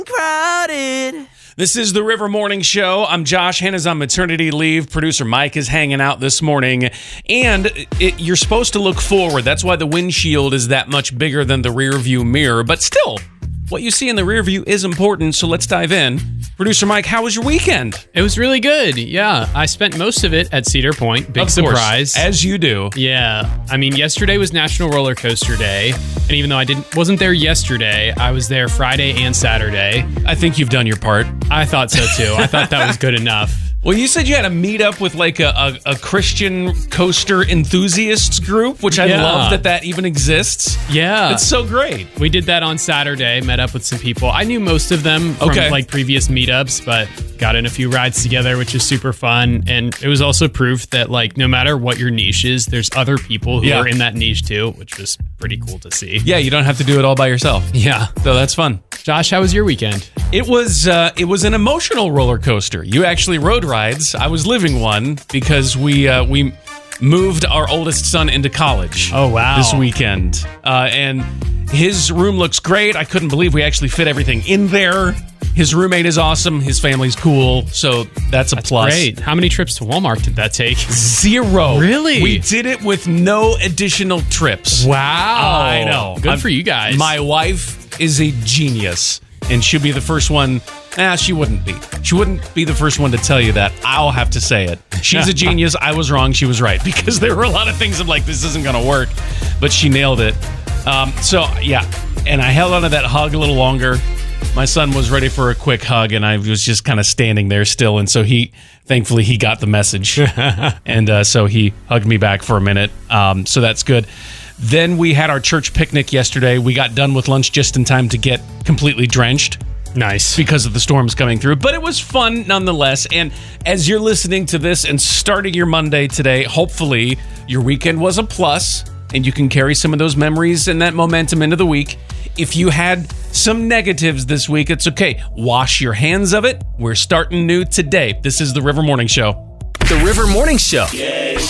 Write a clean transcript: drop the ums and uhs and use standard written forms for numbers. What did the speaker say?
crowded. This is the River Morning Show. I'm Josh. Hannah's on maternity leave. Producer Mike is hanging out this morning. And you're supposed to look forward. That's why the windshield is that much bigger than the rear view mirror. But still, what you see in the rear view is important, so let's dive in. Producer Mike, how was your weekend? It was really good. Yeah, I spent most of it at Cedar Point. Big of surprise. Course, as you do. Yeah. I mean, yesterday was National Roller Coaster Day. And even though I wasn't there yesterday, I was there Friday and Saturday. I think you've done your part. I thought so too. I thought that was good enough. Well, you said you had a meetup with like a Christian coaster enthusiasts group, which I love that even exists. Yeah. It's so great. We did that on Saturday, met up with some people. I knew most of them from like previous meetups, but got in a few rides together, which is super fun. And it was also proof that like no matter what your niche is, there's other people who are in that niche too, which was pretty cool to see. Yeah, you don't have to do it all by yourself. Yeah. So that's fun. Josh, how was your weekend? It was an emotional roller coaster. You actually rode rides. I was living one because we moved our oldest son into college. Oh, wow. This weekend. And his room looks great. I couldn't believe we actually fit everything in there. His roommate is awesome. His family's cool. So that's a plus. Great. How many trips to Walmart did that take? 0. Really? We did it with no additional trips. Wow. I know. Good for you guys. My wife is a genius, and she'll be the first one. She wouldn't be. She wouldn't be the first one to tell you that. I'll have to say it. She's a genius. I was wrong. She was right. Because there were a lot of things I'm like, this isn't going to work. But she nailed it. And I held on to that hug a little longer. My son was ready for a quick hug, and I was just kind of standing there still. And so thankfully, he got the message. And so he hugged me back for a minute. So that's good. Then we had our church picnic yesterday. We got done with lunch just in time to get completely drenched. Nice. Because of the storms coming through. But it was fun nonetheless. And as you're listening to this and starting your Monday today, hopefully your weekend was a plus and you can carry some of those memories and that momentum into the week. If you had some negatives this week, it's okay. Wash your hands of it. We're starting new today. This is the River Morning Show. The River Morning Show. Yes,